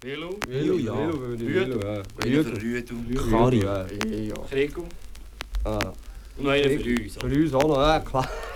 Velo. Velo, ja. Velo würde ich Rüdu. Velo, ja. Einer für Rüdu. Kari. Ja. Krigo. Ah. Und noch einer für uns. Für uns auch noch, ja klar.